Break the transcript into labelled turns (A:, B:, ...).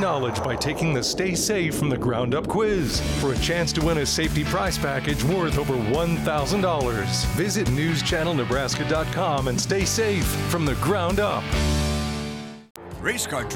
A: knowledge by taking the Stay Safe from the Ground Up quiz for a chance to win a safety prize package worth over $1,000. Visit newschannelnebraska.com and stay safe from the ground up.
B: Race car